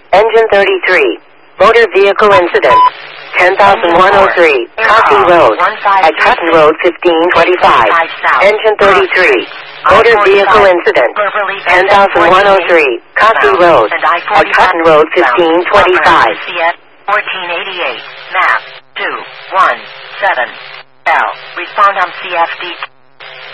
Engine 33. Motor vehicle incident. 10,103. Coffee Road. At Cotton Road 1525. Engine 33. Motor vehicle incident. 10,103. Coffee Road. At Cotton Road 1525. 1488. Map 217. L. Respond on CFD.